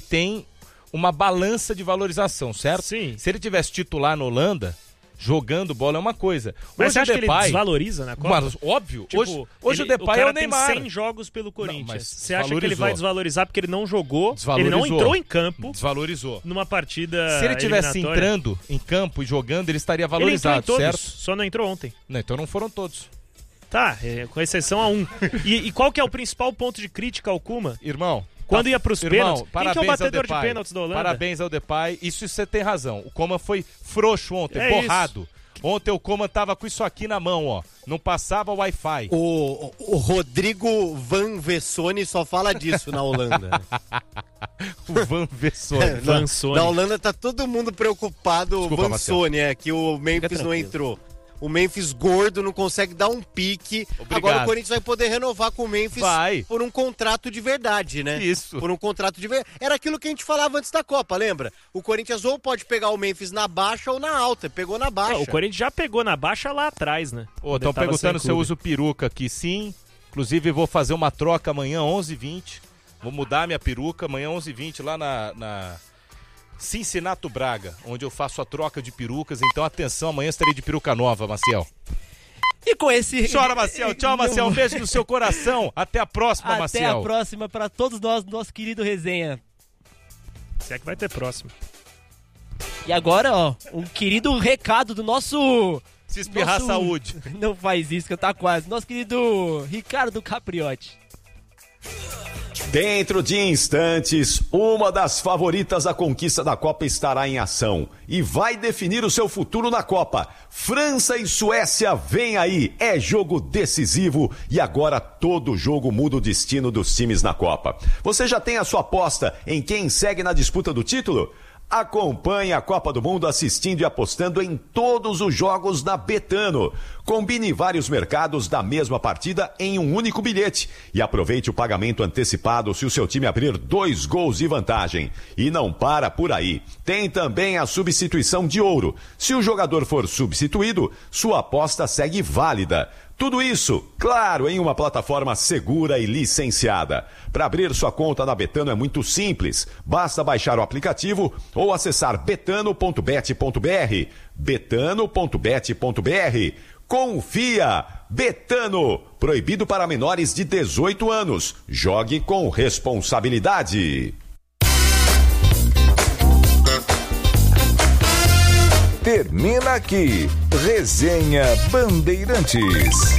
tem uma balança de valorização, certo? Sim. Se ele tivesse titular na Holanda, jogando bola é uma coisa. Mas Hoje você acha o Depay, que ele desvaloriza na Copa? Mas, óbvio. Tipo, hoje o Depay é o Neymar. Tem 100 jogos pelo Corinthians. Não, mas você acha que ele vai desvalorizar porque ele não jogou, ele Desvalorizou. não entrou em campo Desvalorizou. numa partida Se ele tivesse eliminatória? entrando em campo e jogando, ele estaria Ele entrou valorizado, em todos, certo? só não entrou ontem. Não, então não foram todos. Tá, com exceção a um. E qual que é o principal ponto de crítica ao Kuma? Irmão, Quando ia pros pênaltis, quem que é o batedor de Depay. pênaltis da Holanda? Parabéns ao Depay. Isso você tem razão. O Coman foi frouxo ontem, É borrado. Ontem o Coman tava com isso aqui na mão, ó. Não passava Wi-Fi. O Rodrigo Van Vessone só fala disso na Holanda. O Van Vessone. Na Holanda tá todo mundo preocupado. Desculpa, Vansone, que o Memphis não entrou. O Memphis gordo não consegue dar um pique. Obrigado. Agora o Corinthians vai poder renovar com o Memphis por um contrato de verdade, né? Isso. Por um contrato de verdade. Era aquilo que a gente falava antes da Copa, lembra? O Corinthians ou pode pegar o Memphis na baixa ou na alta. Pegou na baixa. O Corinthians já pegou na baixa lá atrás, né? Estão perguntando se eu uso peruca aqui. Sim. Inclusive vou fazer uma troca amanhã, 11h20. Vou mudar minha peruca amanhã, 11h20, lá na Cincinnati Braga, onde eu faço a troca de perucas. Então, atenção, amanhã estarei de peruca nova, Maciel. E com esse... Chora, Maciel. Tchau, Maciel. Um beijo no seu coração. Até a próxima, Maciel. Até a próxima para todos nós, nosso querido Resenha. Se é que vai ter próximo. E agora, ó, um querido recado do nosso... Se espirrar, saúde. Não faz isso, que eu tá quase. Nosso querido Ricardo Capriotti. Dentro de instantes, uma das favoritas à conquista da Copa estará em ação e vai definir o seu futuro na Copa. França e Suécia, vem aí, é jogo decisivo e agora todo jogo muda o destino dos times na Copa. Você já tem a sua aposta em quem segue na disputa do título? Acompanhe a Copa do Mundo assistindo e apostando em todos os jogos da Betano. Combine vários mercados da mesma partida em um único bilhete e aproveite o pagamento antecipado se o seu time abrir 2 gols de vantagem. E não para por aí. Tem também a substituição de ouro. Se o jogador for substituído, sua aposta segue válida. Tudo isso, claro, em uma plataforma segura e licenciada. Para abrir sua conta na Betano é muito simples. Basta baixar o aplicativo ou acessar betano.bet.br. betano.bet.br. Confia! Betano! Proibido para menores de 18 anos. Jogue com responsabilidade. Termina aqui, Resenha Bandeirantes.